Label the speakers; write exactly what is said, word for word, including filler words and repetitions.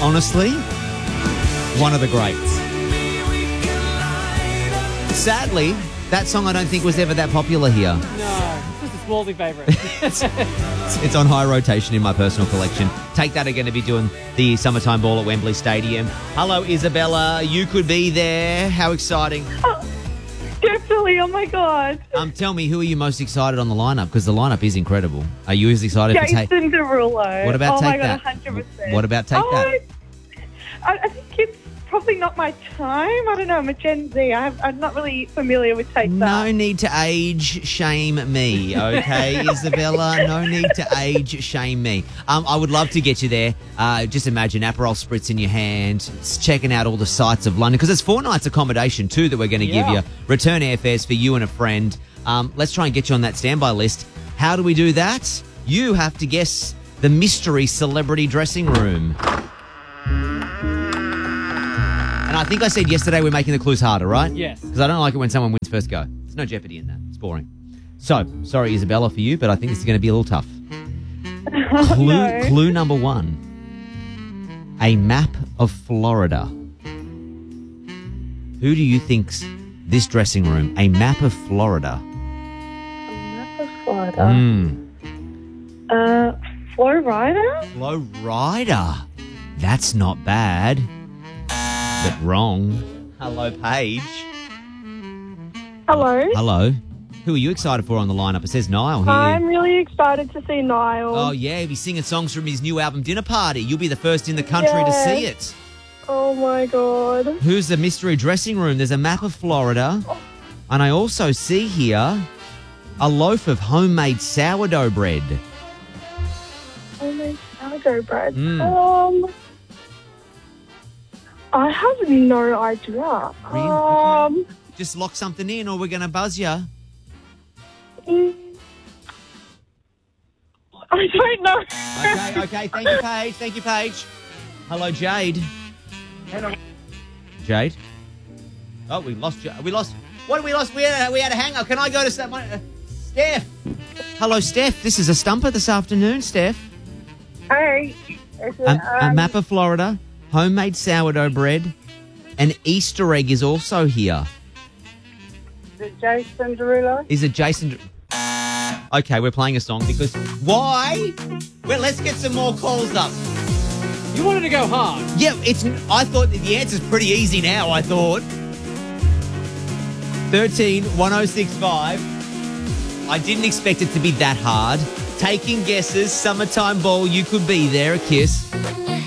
Speaker 1: honestly, one of the greats. Sadly, that song I don't think was ever that popular here.
Speaker 2: No, it's just a Smallsy favourite.
Speaker 1: It's on high rotation in my personal collection. Take That are going to be doing the summertime ball at Wembley Stadium. Hello, Isabella. You could be there. How exciting.
Speaker 3: Oh, definitely. Oh, my God.
Speaker 1: Um, tell me, who are you most excited on the lineup? Because the lineup is incredible. Are you as excited for Take
Speaker 3: Jason Derulo.
Speaker 1: What about
Speaker 3: oh,
Speaker 1: Take
Speaker 3: my God,
Speaker 1: That?
Speaker 3: one hundred percent.
Speaker 1: What about Take
Speaker 3: oh,
Speaker 1: That?
Speaker 3: I, I think it's probably not my time. I don't know. I'm a Gen Z. I have, I'm not really familiar with Take That.
Speaker 1: No need to age shame me, okay, Isabella? No need to age shame me. Um, I would love to get you there. Uh, just imagine Aperol Spritz in your hand, checking out all the sights of London, because it's four nights accommodation too that we're going to
Speaker 2: Yeah.
Speaker 1: give you. Return airfares for you and a friend. Um, let's try and get you on that standby list. How do we do that? You have to guess the mystery celebrity dressing room. And I think I said yesterday we're making the clues harder, right?
Speaker 2: Yes.
Speaker 1: Because I don't like it when someone wins first go. There's no jeopardy in that. It's boring. So, sorry, Isabella, for you, but I think this is going to be a little tough. Clue,
Speaker 3: no.
Speaker 1: clue number one. A map of Florida. Who do you think's this dressing room? A map of Florida.
Speaker 3: Map of Florida.
Speaker 1: Mm.
Speaker 3: Uh, Flo Rida?
Speaker 1: Flo Rida. That's not bad. But wrong. Hello, Paige.
Speaker 3: Hello.
Speaker 1: Hello. Who are you excited for on the lineup? It says Niall here.
Speaker 3: I'm really excited to see Niall.
Speaker 1: Oh, yeah, he's singing songs from his new album, Dinner Party. You'll be the first in the country to
Speaker 3: Yeah.
Speaker 1: see it.
Speaker 3: Oh, my God.
Speaker 1: Who's the mystery dressing room? There's a map of Florida. And I also see here a loaf of homemade sourdough bread.
Speaker 3: Oh, my sourdough bread.
Speaker 1: Mm.
Speaker 3: Um, I have no idea.
Speaker 1: Really?
Speaker 3: Um,
Speaker 1: Just lock something in or we're going to buzz you.
Speaker 3: mm, I don't know.
Speaker 1: Okay, okay. Thank you, Paige. Thank you, Paige. Hello, Jade.
Speaker 2: Hello.
Speaker 1: Jade? Oh, we lost you. We lost. What did we lost? We had a, we had a hang up. Can I go to some, uh, Steph? Hello, Steph. This is a stumper this afternoon, Steph.
Speaker 3: Hey. Is it,
Speaker 1: A, a
Speaker 3: um,
Speaker 1: map of Florida, homemade sourdough bread, an Easter egg is also here.
Speaker 3: is it Jason Derulo?
Speaker 1: Is it Jason? Okay, we're playing a song because why? Well, let's get some more calls up.
Speaker 2: You wanted to go hard.
Speaker 1: Yeah, it's. I thought the answer's pretty easy now. I thought. Thirteen one zero six five. I didn't expect it to be that hard. Taking guesses, summertime ball. You could be there. A kiss.